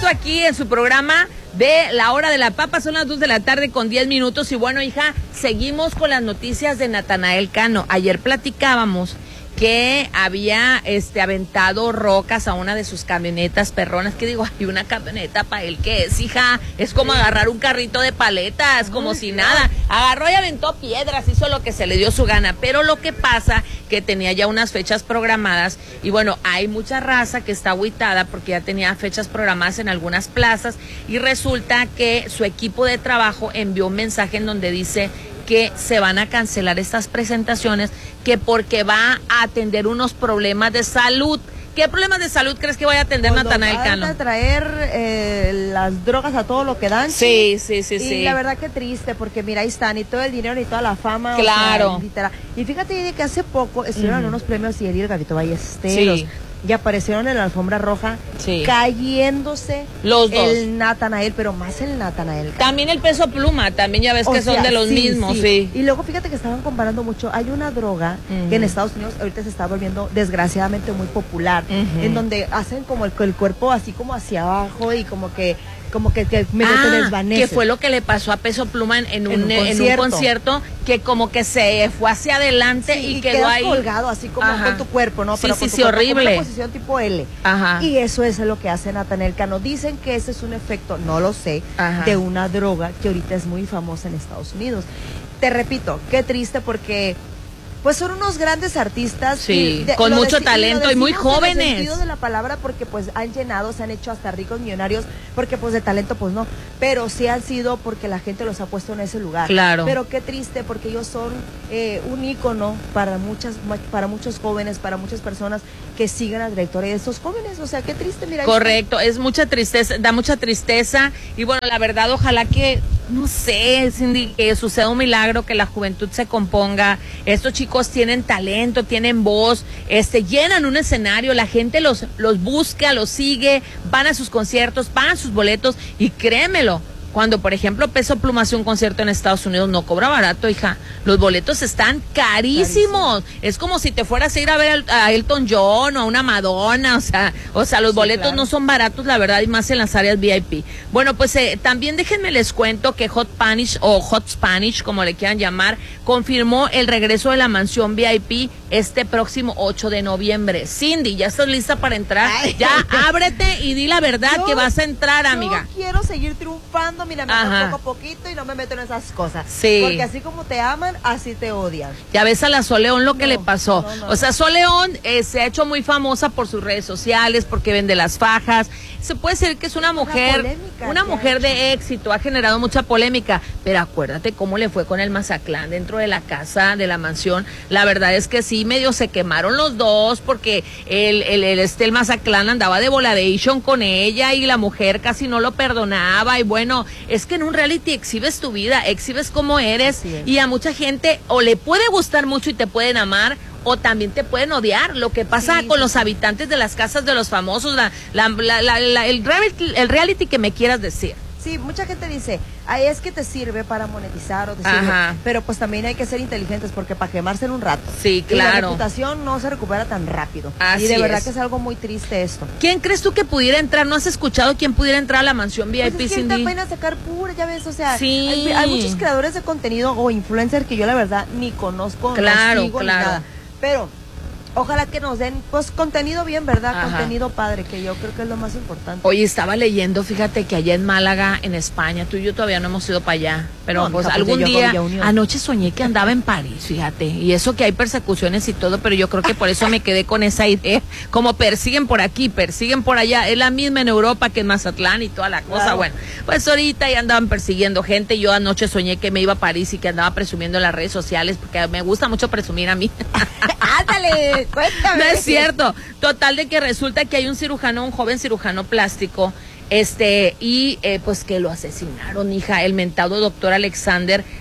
aquí en su programa de La Hora de la Papa. Son las 2 de la tarde con 10 minutos. Y bueno, hija, seguimos con las noticias de Natanael Cano. Ayer platicábamos que había aventado rocas a una de sus camionetas perronas, que digo, hay una camioneta para él, ¿qué es, hija? Es como agarrar un carrito de paletas, como si nada. Agarró y aventó piedras, hizo lo que se le dio su gana, pero lo que pasa que tenía ya unas fechas programadas, y bueno, hay mucha raza que está agüitada porque ya tenía fechas programadas en algunas plazas, y resulta que su equipo de trabajo envió un mensaje en donde dice que se van a cancelar estas presentaciones, que porque va a atender unos problemas de salud. ¿Qué problemas de salud crees que vaya a atender Natanael Cano? Van a traer las drogas a todo lo que dan. Sí. Y la verdad que triste, porque mira, ahí está, ni todo el dinero ni toda la fama. Claro. O sea, literal. Y fíjate que hace poco estuvieron unos premios y el Gavito Ballesteros. Sí. Y aparecieron en la alfombra roja, cayéndose los dos. El Natanael, pero más el Natanael. También el Peso Pluma, también ya ves que son de los mismos, sí. Y luego fíjate que estaban comparando mucho. Hay una droga que en Estados Unidos ahorita se está volviendo desgraciadamente muy popular, en donde hacen como el cuerpo así como hacia abajo y como que medio te desvanece. Que fue lo que le pasó a Peso Pluma en un concierto, que como que se fue hacia adelante y quedó ahí colgado así como con tu cuerpo, ¿no? Pero sí, horrible. Una posición tipo L. Ajá. Y eso es lo que hace Natanael Cano. Dicen que ese es un efecto, no lo sé, de una droga que ahorita es muy famosa en Estados Unidos. Te repito, qué triste porque pues son unos grandes artistas, con mucho talento y muy jóvenes. En el sentido de la palabra, porque pues han llenado, se han hecho hasta ricos millonarios, porque pues de talento pues no, pero sí han sido porque la gente los ha puesto en ese lugar. Claro. Pero qué triste, porque ellos son un ícono para muchos jóvenes, para muchas personas que sigan la trayectoria de estos jóvenes. O sea, qué triste, mira. Correcto, es mucha tristeza, da mucha tristeza, y bueno, la verdad, ojalá que, no sé, Cindy, que suceda un milagro, que la juventud se componga. Estos chicos tienen talento, tienen voz, llenan un escenario, la gente los busca, los sigue, van a sus conciertos, pagan sus boletos, y créemelo, cuando por ejemplo Peso Pluma hace un concierto en Estados Unidos, no cobra barato, hija, los boletos están carísimos. Es como si te fueras a ir a ver a Elton John o a una Madonna, o sea, los boletos no son baratos, la verdad, y más en las áreas VIP. Bueno, pues también déjenme les cuento que Hot Spanish, como le quieran llamar, confirmó el regreso de la mansión VIP este próximo 8 de noviembre. Cindy, ¿ya estás lista para entrar? Ya ábrete y di la verdad que vas a entrar, amiga. Yo quiero seguir triunfando, mira, me meto poco a poquito y no me meto en esas cosas. Sí. Porque así como te aman, así te odian. Ya ves a la Sol León lo que le pasó. O sea, Sol León se ha hecho muy famosa por sus redes sociales, porque vende las fajas. Se puede decir que es una mujer de éxito, ha generado mucha polémica, pero acuérdate cómo le fue con el Mazatlán dentro de la casa, de la mansión. La verdad es que sí, medio se quemaron los dos, porque el Mazatlán andaba de voladation con ella y la mujer casi no lo perdonaba. Y bueno, es que en un reality exhibes tu vida, exhibes cómo eres, y a mucha gente o le puede gustar mucho y te pueden amar, o también te pueden odiar. Lo que pasa con los habitantes de las casas de los famosos, el reality que me quieras decir. Sí, mucha gente dice, ahí es que te sirve para monetizar o te sirve, pero pues también hay que ser inteligentes, porque para quemarse en un rato. Sí, claro. Y la reputación no se recupera tan rápido. Así y de verdad es. que es algo muy triste esto. ¿Quién crees tú que pudiera entrar? ¿No has escuchado quién pudiera entrar a la mansión VIP, pues es que Cindy? apenas sacar pura, ya ves, o sea, sí. hay muchos creadores de contenido o influencers que yo la verdad ni conozco, no sigo, ni nada. Pero ojalá que nos den, pues, contenido bien, ¿verdad? Contenido padre, que yo creo que es lo más importante. Oye, estaba leyendo, fíjate que allá en Málaga, en España, tú y yo todavía no hemos ido para allá, pero no, pues algún día, anoche soñé que andaba en París, fíjate, y eso que hay persecuciones y todo, pero yo creo que por eso me quedé con esa idea, como persiguen por aquí, persiguen por allá, es la misma en Europa que en Mazatlán y toda la cosa. Claro. Bueno, pues ahorita ya andaban persiguiendo gente, yo anoche soñé que me iba a París y que andaba presumiendo en las redes sociales, porque me gusta mucho presumir a mí. ¡Ándale! Cuéntame. No es cierto. Total de que resulta que hay un joven cirujano plástico, pues que lo asesinaron, hija. El mentado doctor Alexander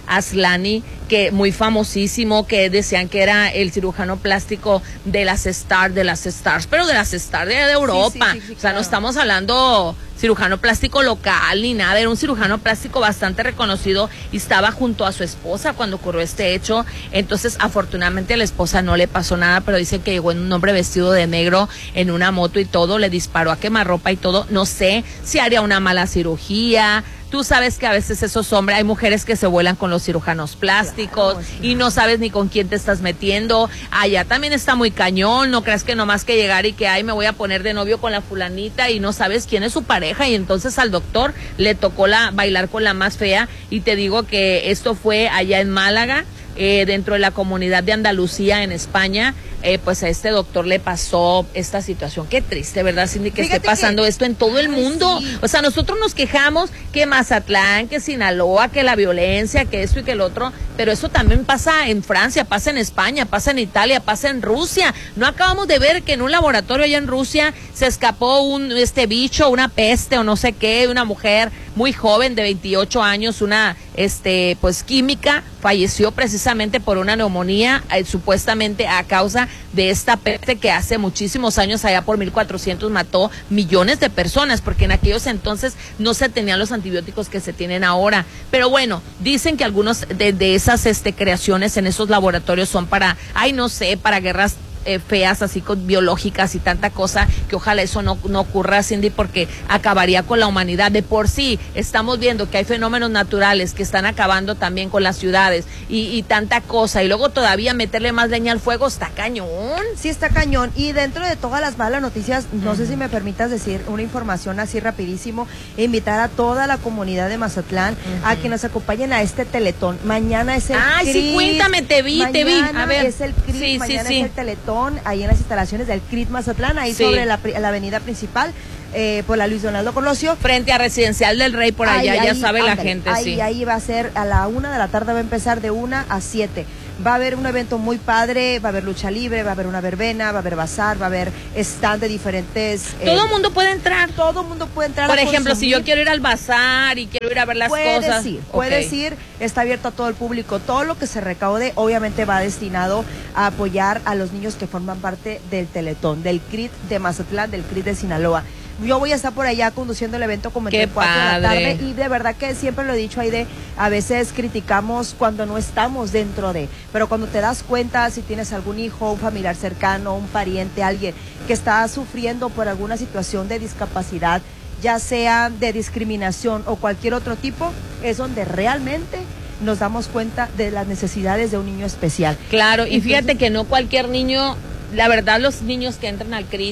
Aslani, que muy famosísimo, que decían que era el cirujano plástico de las stars, pero de las stars de Europa. Sí, o sea, no estamos hablando cirujano plástico local ni nada, era un cirujano plástico bastante reconocido y estaba junto a su esposa cuando ocurrió este hecho. Entonces, afortunadamente a la esposa no le pasó nada, pero dicen que llegó en un hombre vestido de negro en una moto y todo, le disparó a quemarropa y todo. No sé si haría una mala cirugía. Tú sabes que a veces esos hombres, hay mujeres que se vuelan con los cirujanos plásticos, claro, sí, y no sabes ni con quién te estás metiendo. Allá también está muy cañón, no creas que nomás que llegar y que, ay, me voy a poner de novio con la fulanita y no sabes quién es su pareja, y entonces al doctor le tocó bailar con la más fea. Y te digo que esto fue allá en Málaga, dentro de la comunidad de Andalucía en España. Pues a este doctor le pasó esta situación. Qué triste, ¿verdad, Cindy? Que esté pasando esto en todo el mundo. Sí. O sea, nosotros nos quejamos que Mazatlán, que Sinaloa, que la violencia, que esto y que el otro, pero eso también pasa en Francia, pasa en España, pasa en Italia, pasa en Rusia. No acabamos de ver que en un laboratorio allá en Rusia se escapó un bicho, una peste o no sé qué, una mujer muy joven de 28 años, una pues química, falleció precisamente por una neumonía, supuestamente a causa de esta peste que hace muchísimos años, allá por 1400, mató millones de personas, porque en aquellos entonces no se tenían los antibióticos que se tienen ahora. Pero bueno, dicen que algunos de esas creaciones en esos laboratorios son para, no sé, para guerras feas, así con biológicas y tanta cosa, que ojalá eso no ocurra, Cindy, porque acabaría con la humanidad. De por sí estamos viendo que hay fenómenos naturales que están acabando también con las ciudades y tanta cosa, y luego todavía meterle más leña al fuego, está cañón. Sí, está cañón. Y dentro de todas las malas noticias, no sé si me permitas decir una información así rapidísimo, invitar a toda la comunidad de Mazatlán a que nos acompañen a este teletón. Mañana es el CRIT. Sí, cuéntame, te vi. A ver. Mañana es el CRIT, mañana es el teletón, ahí en las instalaciones del CRIT Mazatlán, ahí sobre la avenida principal, por la Luis Donaldo Colosio. Frente a Residencial del Rey, por allá, ya sabe la gente, sí. Ahí va a ser a la 1 de la tarde, va a empezar de 1 a 7. Va a haber un evento muy padre, va a haber lucha libre, va a haber una verbena, va a haber bazar, va a haber stand de diferentes... Todo el mundo puede entrar. Todo el mundo puede entrar. Por ejemplo, si yo quiero ir al bazar y quiero ir a ver las cosas. Puedes ir, está abierto a todo el público. Todo lo que se recaude obviamente va destinado a apoyar a los niños que forman parte del Teletón, del CRIT de Mazatlán, del CRIT de Sinaloa. Yo voy a estar por allá conduciendo el evento como entre 4 de la tarde, y de verdad que siempre lo he dicho, Aide, a veces criticamos cuando no estamos dentro de, pero cuando te das cuenta, si tienes algún hijo, un familiar cercano, un pariente, alguien que está sufriendo por alguna situación de discapacidad, ya sea de discriminación o cualquier otro tipo, es donde realmente nos damos cuenta de las necesidades de un niño especial. Claro, y fíjate que no cualquier niño, la verdad, los niños que entran al CRIT,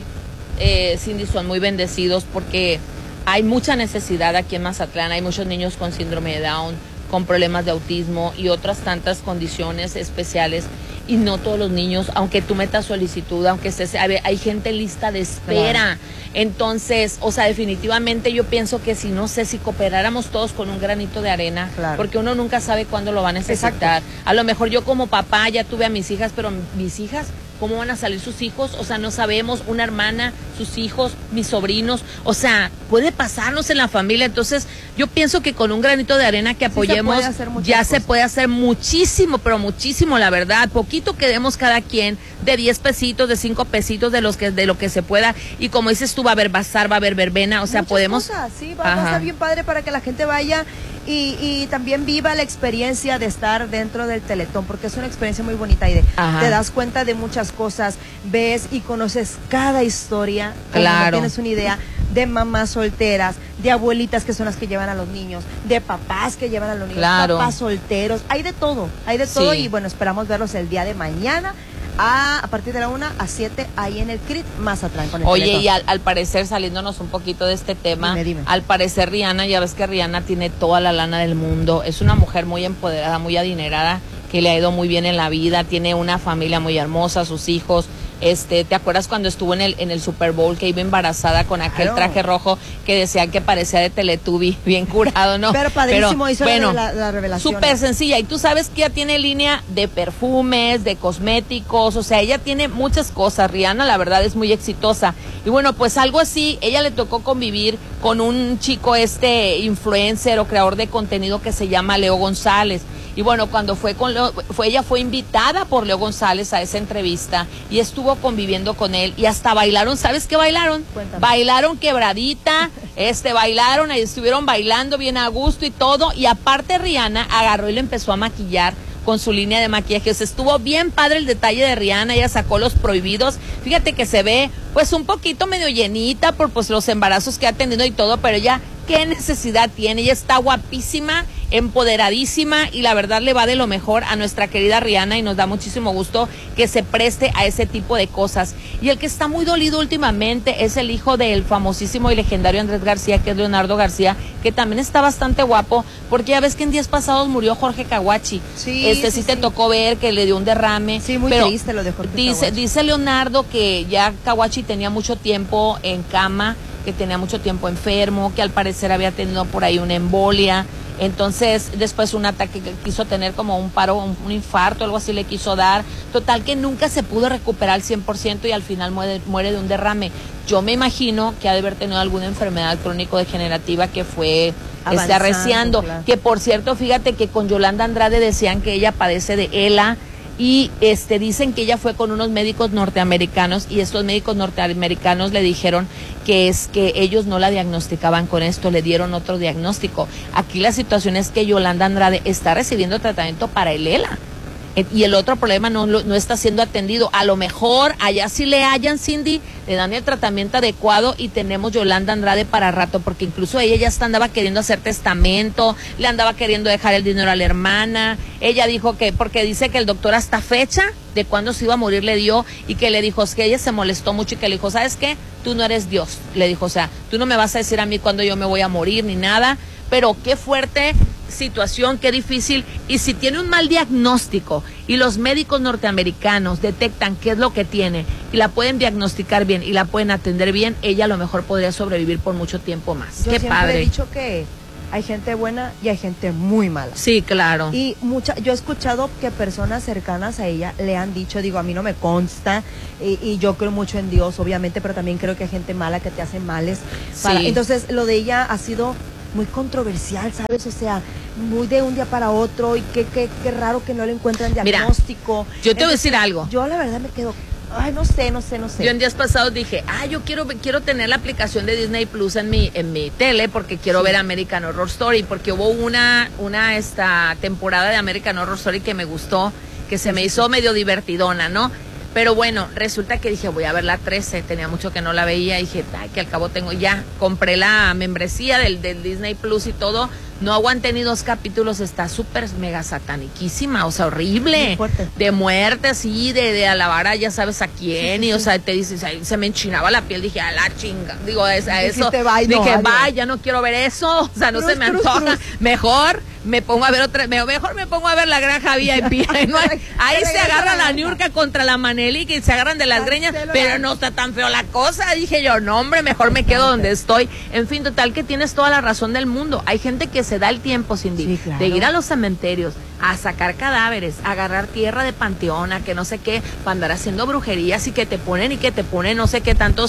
Cindy, son muy bendecidos, porque hay mucha necesidad aquí en Mazatlán. Hay muchos niños con síndrome de Down, con problemas de autismo y otras tantas condiciones especiales, y no todos los niños, aunque tú metas solicitud, aunque hay gente en lista de espera. Claro. Entonces, o sea, definitivamente yo pienso que si cooperáramos todos con un granito de arena, claro, porque uno nunca sabe cuándo lo va a necesitar. Exacto. A lo mejor yo como papá ya tuve a mis hijas, pero mis hijas, ¿cómo van a salir sus hijos? O sea, no sabemos, una hermana, sus hijos, mis sobrinos, o sea, puede pasarnos en la familia. Entonces, yo pienso que con un granito de arena que apoyemos, se puede hacer muchísimo, pero muchísimo, la verdad. Poquito que demos cada quien, de 10 pesitos, de 5 pesitos, de lo que se pueda. Y como dices tú, va a haber bazar, va a haber verbena, o sea, muchas podemos... cosas, sí, va a estar bien padre para que la gente vaya y también viva la experiencia de estar dentro del Teletón, porque es una experiencia muy bonita, y te das cuenta de muchas cosas, ves y conoces cada historia, claro, no tienes una idea, de mamás solteras, de abuelitas que son las que llevan a los niños, de papás que llevan a los niños, claro, papás solteros, hay de todo, sí. Y bueno, esperamos verlos el día de mañana a partir de la 1 a 7 ahí en el CRIT Mazatlán. Oye, Teletón. Y al parecer, saliéndonos un poquito de este tema, dime. Al parecer Rihanna, ya ves que Rihanna tiene toda la lana del mundo, es una mujer muy empoderada, muy adinerada, que le ha ido muy bien en la vida, tiene una familia muy hermosa, sus hijos. ¿Te acuerdas cuando estuvo en el Super Bowl, que iba embarazada con aquel traje rojo que decían que parecía de Teletubby, bien curado, ¿no? Pero padrísimo, hizo la revelación. Súper sencilla, y tú sabes que ella tiene línea de perfumes, de cosméticos, o sea, ella tiene muchas cosas. Rihanna, la verdad, es muy exitosa. Y bueno, pues algo así, ella le tocó convivir con un chico influencer o creador de contenido que se llama Leo González. Y bueno, cuando ella fue invitada por Leo González a esa entrevista y estuvo conviviendo con él y hasta bailaron. ¿Sabes qué bailaron? Cuéntame. Bailaron quebradita, bailaron, ahí estuvieron bailando bien a gusto y todo. Y aparte Rihanna agarró y lo empezó a maquillar con su línea de maquillajes. Estuvo bien padre el detalle de Rihanna, ella sacó los prohibidos. Fíjate que se ve pues un poquito medio llenita por pues los embarazos que ha tenido y todo, pero ella qué necesidad tiene, ella está guapísima, empoderadísima y la verdad le va de lo mejor a nuestra querida Rihanna y nos da muchísimo gusto que se preste a ese tipo de cosas. Y el que está muy dolido últimamente es el hijo del famosísimo y legendario Andrés García, que es Leonardo García, que también está bastante guapo, porque ya ves que en días pasados murió Jorge Caguachi. Sí, te tocó ver que le dio un derrame. Sí, muy triste lo de Jorge Caguachi. Dice Leonardo que ya Caguachi tenía mucho tiempo en cama, que tenía mucho tiempo enfermo, que al parecer había tenido por ahí una embolia. Entonces, después un ataque que quiso tener como un paro, un infarto, algo así le quiso dar. Total que nunca se pudo recuperar al 100% y al final muere de un derrame. Yo me imagino que ha de haber tenido alguna enfermedad crónico-degenerativa que fue arreciando. Claro. Que por cierto, fíjate que con Yolanda Andrade decían que ella padece de ELA. Y dicen que ella fue con unos médicos norteamericanos y estos médicos norteamericanos le dijeron que es que ellos no la diagnosticaban con esto, le dieron otro diagnóstico. Aquí la situación es que Yolanda Andrade está recibiendo tratamiento para el ELA y el otro problema no está siendo atendido. A lo mejor allá sí le hallan, Cindy, le dan el tratamiento adecuado y tenemos Yolanda Andrade para rato, porque incluso ella ya andaba queriendo hacer testamento, le andaba queriendo dejar el dinero a la hermana. Ella dijo que, porque dice que el doctor hasta fecha de cuándo se iba a morir le dio, y que le dijo, es que ella se molestó mucho y que le dijo, ¿sabes qué? Tú no eres Dios, le dijo, o sea, tú no me vas a decir a mí cuándo yo me voy a morir ni nada. Pero qué fuerte situación, qué difícil. Y si tiene un mal diagnóstico y los médicos norteamericanos detectan qué es lo que tiene y la pueden diagnosticar bien y la pueden atender bien, ella a lo mejor podría sobrevivir por mucho tiempo más. Yo qué siempre padre. He dicho que hay gente buena y hay gente muy mala. Sí, claro. Y yo he escuchado que personas cercanas a ella le han dicho, digo, a mí no me consta, y yo creo mucho en Dios, obviamente, pero también creo que hay gente mala que te hace males. Sí. Entonces, lo de ella ha sido muy controversial, ¿sabes? O sea, muy de un día para otro, y qué raro que no le encuentran diagnóstico. Mira, yo te voy a decir algo. Yo la verdad me quedo, ay, no sé. Yo en días pasados dije, yo quiero tener la aplicación de Disney Plus en mi tele, porque quiero ver American Horror Story, porque hubo una temporada de American Horror Story que me gustó, que se me hizo medio divertidona, ¿no? Pero bueno, resulta que dije, voy a ver la 13, tenía mucho que no la veía, y dije, que al cabo compré la membresía del Disney Plus y todo. No aguanté ni 2 capítulos, está súper mega sataniquísima, o sea, horrible. De muerte, así, de alabar a ya sabes a quién, sí. Y o sea, te dices, se me enchinaba la piel, dije, a la chinga, digo, a eso, dije, ya no quiero ver eso, o sea, no se me antoja, mejor me pongo a ver La Granja VIP, ¿no? Ahí se agarra la Niurka contra la Maneli, que se agarran de las greñas, pero no está tan feo la cosa, dije yo, no hombre, mejor me quedo donde estoy. En fin, total que tienes toda la razón del mundo, hay gente que se da el tiempo, Cindy, sí, claro, de ir a los cementerios, a sacar cadáveres, a agarrar tierra de panteón, a que no sé qué, para andar haciendo brujerías, y que te ponen no sé qué tantos,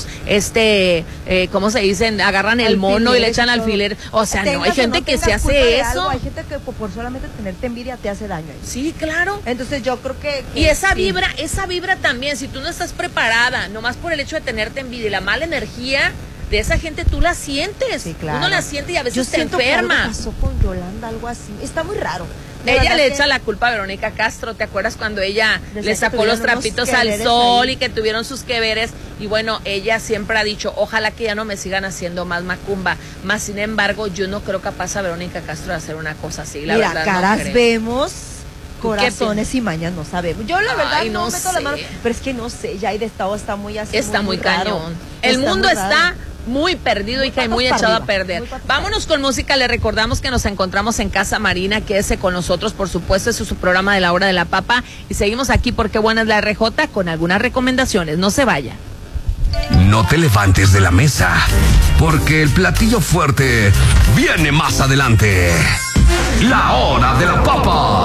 ¿cómo se dicen? Agarran el mono y le echan alfiler. O sea, no, hay gente que se hace eso. Hay gente que por solamente tenerte envidia te hace daño. Sí, claro. Entonces yo creo que y esa vibra también, si tú no estás preparada, nomás por el hecho de tenerte envidia y la mala energía de esa gente, tú la sientes. Sí, claro. Uno la siente y a veces te enferma. Que algo pasó con Yolanda, algo así. Está muy raro. Ella le echa la culpa a Verónica Castro. ¿Te acuerdas cuando ella le sacó los trapitos al sol ahí, y que tuvieron sus que veres? Y bueno, ella siempre ha dicho, ojalá que ya no me sigan haciendo más macumba. Más sin embargo, yo no creo capaz a Verónica Castro de hacer una cosa así. La verdad, caras no vemos, corazones y mañas no sabemos. Yo la verdad no meto la mano, pero es que no sé, ya ahí de estado está muy así. Está muy cañón. El mundo está muy perdido, hija, y muy echado a perder. Vámonos con música. Le recordamos que nos encontramos en Casa Marina. Quédese con nosotros, por supuesto. Este es su programa de La Hora de la Papa. Y seguimos aquí porque buena es la RJ con algunas recomendaciones. No se vaya. No te levantes de la mesa, porque el platillo fuerte viene más adelante. La Hora de la Papa.